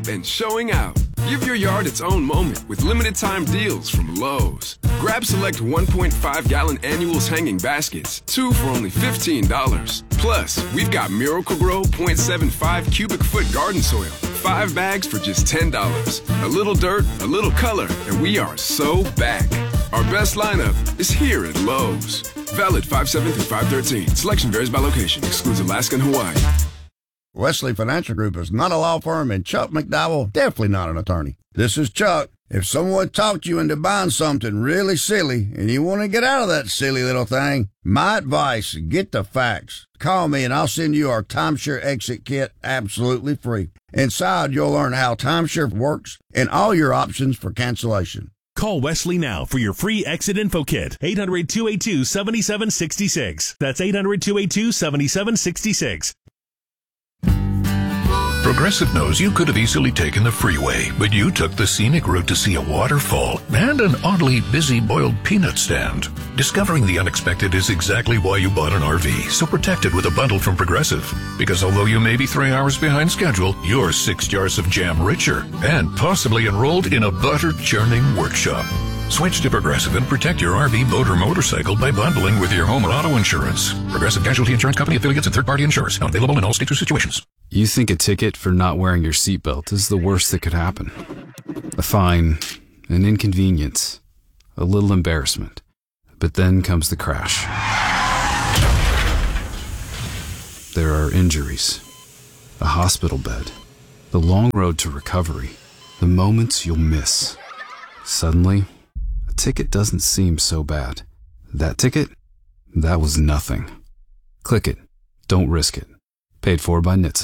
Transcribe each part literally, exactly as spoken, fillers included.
and showing out. Give your yard its own moment with limited time deals from Lowe's. Grab select one point five gallon annuals hanging baskets, two for only fifteen dollars. Plus, we've got Miracle-Gro point seven five cubic foot garden soil, five bags for just ten dollars. A little dirt, a little color, and we are so back. Our best lineup is here at Lowe's. Valid five seven through five thirteen. Selection varies by location. Excludes Alaska and Hawaii. Wesley Financial Group is not a law firm, and Chuck McDowell definitely not an attorney. This is Chuck. If someone talked you into buying something really silly and you want to get out of that silly little thing, my advice, get the facts. Call me and I'll send you our Timeshare Exit Kit absolutely free. Inside, you'll learn how timeshare works and all your options for cancellation. Call Wesley now for your free exit info kit. eight hundred, two eight two, seven seven six six. That's eight hundred, two eight two, seven seven six six. Progressive knows you could have easily taken the freeway, but you took the scenic route to see a waterfall and an oddly busy boiled peanut stand. Discovering the unexpected is exactly why you bought an R V, so protect it with a bundle from Progressive. Because although you may be three hours behind schedule, you're six jars of jam richer and possibly enrolled in a butter-churning workshop. Switch to Progressive and protect your R V, boat, or motorcycle by bundling with your home or auto insurance. Progressive Casualty Insurance Company affiliates and third-party insurers. Not available in all states or situations. You think a ticket for not wearing your seatbelt is the worst that could happen. A fine, an inconvenience, a little embarrassment. But then comes the crash. There are injuries, a hospital bed, the long road to recovery, the moments you'll miss. Suddenly, a ticket doesn't seem so bad. That ticket? That was nothing. Click it. Don't risk it. Paid for by N H T S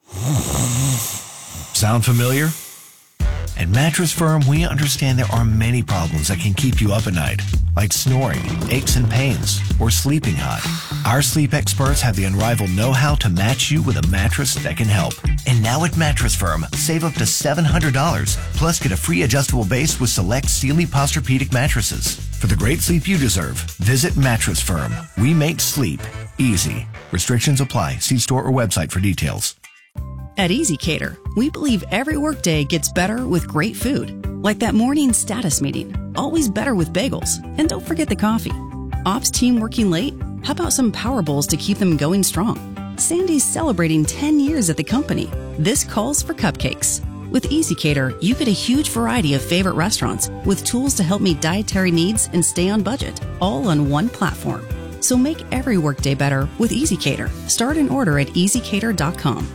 A. Sound familiar? At Mattress Firm, we understand there are many problems that can keep you up at night, like snoring, aches and pains, or sleeping hot. Our sleep experts have the unrivaled know-how to match you with a mattress that can help. And now at Mattress Firm, save up to seven hundred dollars, plus get a free adjustable base with select Sealy Posturepedic mattresses. For the great sleep you deserve, visit Mattress Firm. We make sleep easy. Restrictions apply. See store or website for details. At EasyCater, we believe every workday gets better with great food. Like that morning status meeting, always better with bagels. And don't forget the coffee. Ops team working late? How about some Power Bowls to keep them going strong? Sandy's celebrating ten years at the company. This calls for cupcakes. With EasyCater, you get a huge variety of favorite restaurants with tools to help meet dietary needs and stay on budget, all on one platform. So make every workday better with EasyCater. Start an order at easy cater dot com.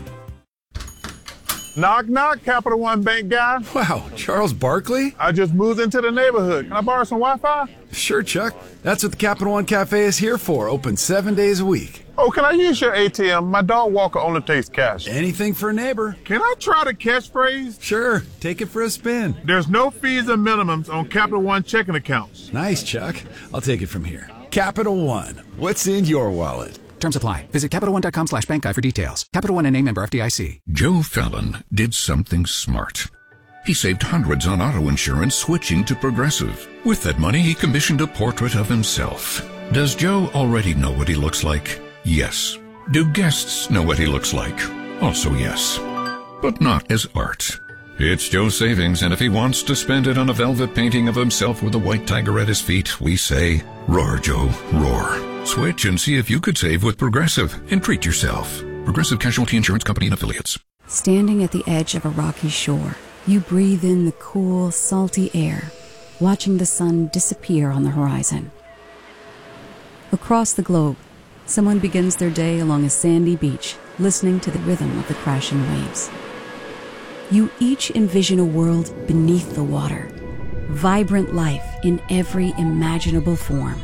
Knock, knock, Capital One Bank guy. Wow, Charles Barkley? I just moved into the neighborhood. Can I borrow some Wi-Fi? Sure, Chuck. That's what the Capital One Cafe is here for. Open seven days a week. Oh, can I use your A T M? My dog walker only takes cash. Anything for a neighbor. Can I try the catchphrase? Sure, take it for a spin. There's no fees and minimums on Capital One checking accounts. Nice, Chuck. I'll take it from here. Capital One. What's in your wallet? Terms apply. Visit Capital One dot com slash bank guide for details. Capital One N A member F D I C. Joe Fallon did something smart. He saved hundreds on auto insurance switching to Progressive. With that money, he commissioned a portrait of himself. Does Joe already know what he looks like? Yes. Do guests know what he looks like? Also yes. But not as art. It's Joe's savings, and if he wants to spend it on a velvet painting of himself with a white tiger at his feet, we say, roar, Joe, roar. Switch and see if you could save with Progressive and treat yourself. Progressive Casualty Insurance Company and Affiliates. Standing at the edge of a rocky shore, you breathe in the cool, salty air, watching the sun disappear on the horizon. Across the globe, someone begins their day along a sandy beach, listening to the rhythm of the crashing waves. You each envision a world beneath the water, vibrant life in every imaginable form.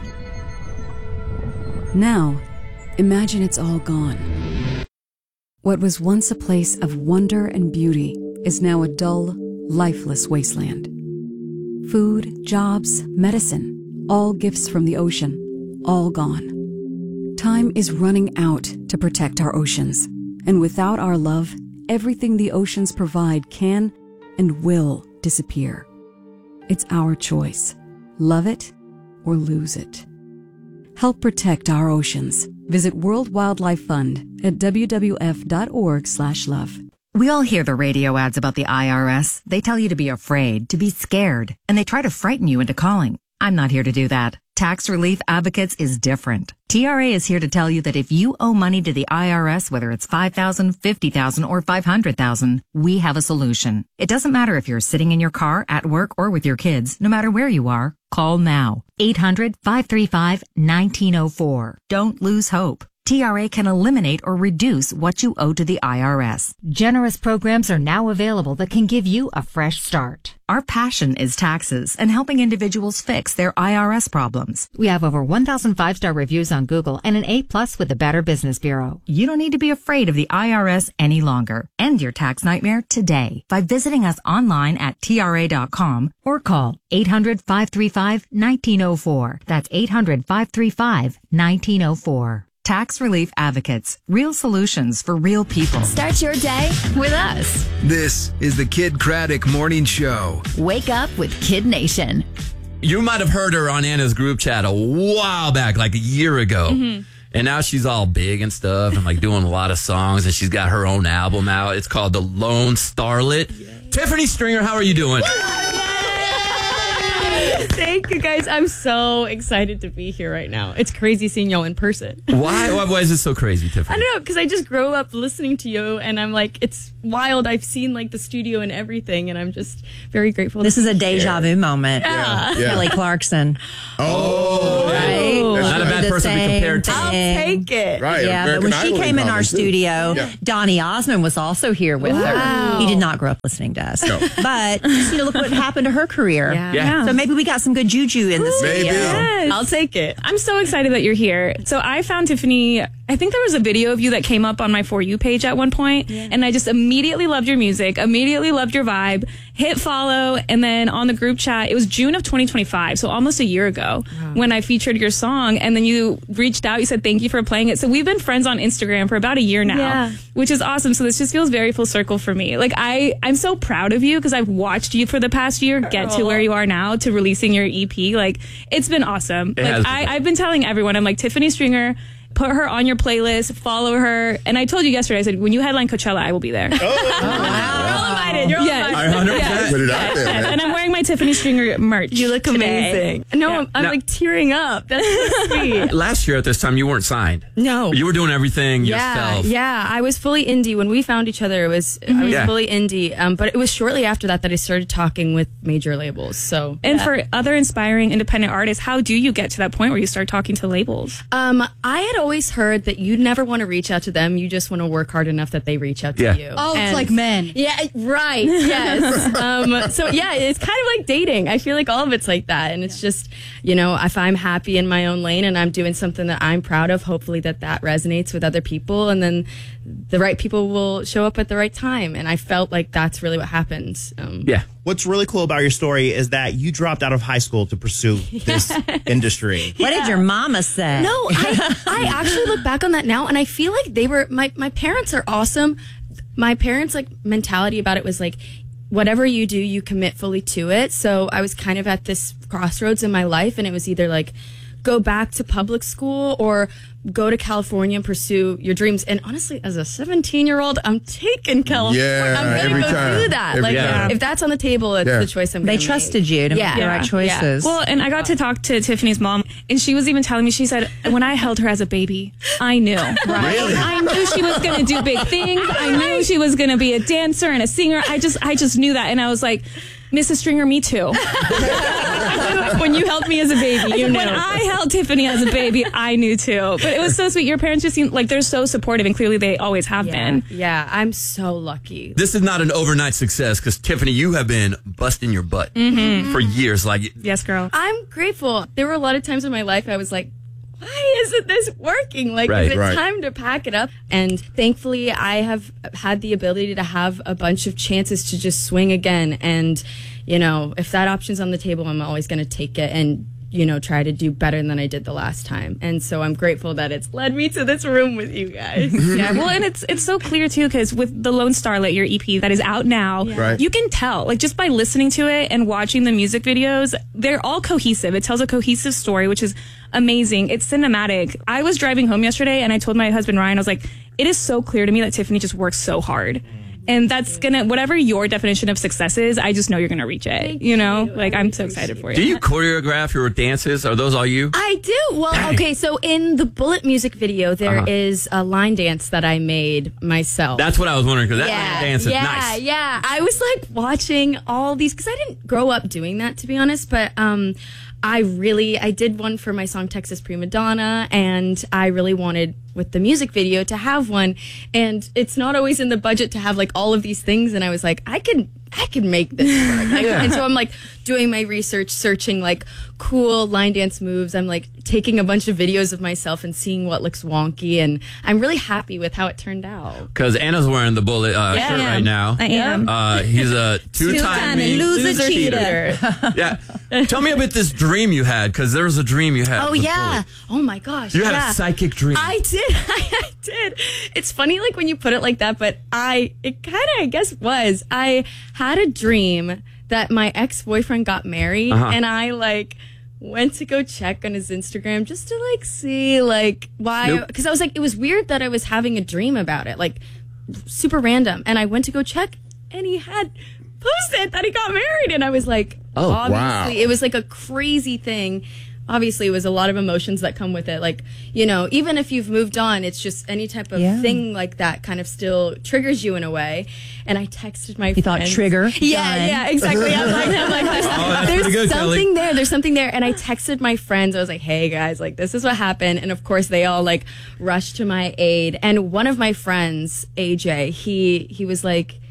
Now, imagine it's all gone. What was once a place of wonder and beauty is now a dull, lifeless wasteland. Food, jobs, medicine, all gifts from the ocean, all gone. Time is running out to protect our oceans, and without our love, everything the oceans provide can and will disappear. It's our choice. Love it or lose it. Help protect our oceans. Visit World Wildlife Fund at w w w dot org slash love. We all hear the radio ads about the I R S. They tell you to be afraid, to be scared, and they try to frighten you into calling. I'm not here to do that. Tax Relief Advocates is different. T R A is here to tell you that if you owe money to the I R S, whether it's five thousand dollars, fifty thousand dollars, or five hundred thousand dollars, we have a solution. It doesn't matter if you're sitting in your car, at work, or with your kids. No matter where you are, call now. eight hundred, five three five, one nine zero four. Don't lose hope. T R A can eliminate or reduce what you owe to the I R S. Generous programs are now available that can give you a fresh start. Our passion is taxes and helping individuals fix their I R S problems. We have over one thousand five-star reviews on Google and an A plus with the Better Business Bureau. You don't need to be afraid of the I R S any longer. End your tax nightmare today by visiting us online at T R A dot com or call eight hundred, five three five, one nine zero four. That's eight hundred, five three five, one nine zero four. Tax Relief Advocates. Real solutions for real people. Start your day with us. This is the Kid Craddock Morning Show. Wake up with Kid Nation. You might have heard her on Anna's group chat a while back, like a year ago. Mm-hmm. And now she's all big and stuff and like doing a lot of songs, and she's got her own album out. It's called The Lone Starlet. Yay. Tiffany Stringer, how are you doing? Thank you, guys. I'm so excited to be here right now. It's crazy seeing y'all in person. Why? Why, why is it so crazy, Tiffany? I don't know, because I just grew up listening to you, and I'm like, it's wild. I've seen like the studio and everything, and I'm just very grateful. This is a deja vu moment. Yeah. Yeah. Kelly Clarkson. Oh, right. Oh. Not a bad person to compare to. I'll take it. Right. Yeah, American but when she came in our studio, yeah. Donny Osmond was also here with wow. her. He did not grow up listening to us. No. But just, you know, look what happened to her career. Yeah. yeah. So maybe we got some good juju in the studio. Yes. I'll take it. I'm so excited that you're here. So I found Tiffany, I think there was a video of you that came up on my For You page at one point, yeah. and I just immediately loved your music, immediately loved your vibe, hit follow, and then on the group chat, it was June of twenty twenty-five, so almost a year ago, wow. when I featured your song, and then you reached out, you said thank you for playing it. So we've been friends on Instagram for about a year now, yeah. which is awesome. So this just feels very full circle for me. Like I, I'm so proud of you because I've watched you for the past year get to where you are now, to releasing your E P. Like it's been awesome. It like I, I've been telling everyone, I'm like, Tiffany Stringer, put her on your playlist, follow her. And I told you yesterday, I said, when you headline Coachella, I will be there. Oh, oh wow. You're all invited. You're all yes. invited. one hundred percent. Yes. Put it out yes. there, yes. And I'm wearing my Tiffany Stringer merch. You look today. amazing. No, yeah. I'm, I'm now, like tearing up. That's so sweet. Last year at this time, you weren't signed. No. You were doing everything yeah, yourself. Yeah, I was fully indie. When we found each other, it was mm-hmm. I was yeah. fully indie. Um, but it was shortly after that that I started talking with major labels. So, And yeah. for other inspiring independent artists, how do you get to that point where you start talking to labels? Um, I had always heard that you never want to reach out to them. You just want to work hard enough that they reach out to yeah. you. Oh, and it's like men. Yeah, right. Yes. um, so yeah, it's kind of like dating. I feel like all of it's like that. And it's just, you know, if I'm happy in my own lane and I'm doing something that I'm proud of, hopefully that that resonates with other people. And then the right people will show up at the right time. And I felt like that's really what happened. Um, yeah. What's really cool about your story is that you dropped out of high school to pursue this industry. What yeah. did your mama say? No, I, I actually look back on that now and I feel like they were, my, my parents are awesome. My parents' like mentality about it was like, whatever you do, you commit fully to it. So I was kind of at this crossroads in my life, and it was either like go back to public school or go to California and pursue your dreams. And honestly, as a seventeen-year-old, I'm taking California. Yeah, I'm going to go time. do that. Every like, time. if that's on the table, it's yeah. the choice I'm going to They make. trusted you to yeah. make the yeah. right choices. Yeah. Well, and I got to talk to Tiffany's mom, and she was even telling me, she said, when I held her as a baby, I knew. Right? Really? I knew she was going to do big things. I knew she was going to be a dancer and a singer. I just, I just knew that. And I was like, Missus Stringer, me too. When you held me as a baby, you knew. When I held Tiffany as a baby, I knew too. But it was so sweet. Your parents just seem like they're so supportive, and clearly they always have yeah. been. Yeah, I'm so lucky. This is not an overnight success because, Tiffany, you have been busting your butt mm-hmm. for years. Like, yes, girl. I'm grateful. There were a lot of times in my life I was like, why isn't this working? Like, right, is it right. time to pack it up? And thankfully, I have had the ability to have a bunch of chances to just swing again. And, you know, if that option's on the table, I'm always going to take it and, you know, try to do better than I did the last time. And so I'm grateful that it's led me to this room with you guys. Yeah, well, and it's it's so clear, too, because with The Lone Starlet, your E P that is out now, yeah. right. you can tell, like, just by listening to it and watching the music videos, they're all cohesive. It tells a cohesive story, which is amazing. It's cinematic. I was driving home yesterday, and I told my husband, Ryan, I was like, it is so clear to me that Tiffany just works so hard. And that's gonna, whatever your definition of success is, I just know you're gonna reach it. Thank you know, you. like I'm so excited for you. Do you choreograph your dances? Are those all you? I do. Well, Dang. okay, so in the Bullet music video, there Uh-huh. is a line dance that I made myself. That's what I was wondering because that yeah, dance is yeah, nice. Yeah, I was like watching all these because I didn't grow up doing that, to be honest. But um, I really I did one for my song Texas Prima Donna, and I really wanted with the music video to have one. And it's not always in the budget to have like all of these things. And I was like, I can I can make this work. I- Yeah. And so I'm like doing my research, searching like cool line dance moves. I'm like taking a bunch of videos of myself and seeing what looks wonky. And I'm really happy with how it turned out. Because Anna's wearing the Bullet uh, Yeah, shirt I am. right now. I am. Uh, he's a two-time loser cheater. Yeah. Tell me about this dream you had because there was a dream you had. Oh with yeah. Bullet. Oh my gosh. You had yeah. a psychic dream. I did. I did. It's funny like when you put it like that, but I it kind of I guess was. I had a dream that my ex-boyfriend got married Uh-huh. and I like went to go check on his Instagram just to like see like why Nope. because I was like it was weird that I was having a dream about it, like super random, and I went to go check and he had posted that he got married and I was like Oh, obviously wow. it was like a crazy thing. Obviously, it was a lot of emotions that come with it. Like, you know, even if you've moved on, it's just any type of Yeah. thing like that kind of still triggers you in a way. And I texted my You thought friends. trigger? Yeah, Done. yeah, exactly. I'm like, I'm like there's, Oh, that's there's pretty good, something Kelly. there. There's something there. And I texted my friends. I was like, hey, guys, like, this is what happened. And of course, they all like rushed to my aid. And one of my friends, A J, he he was like,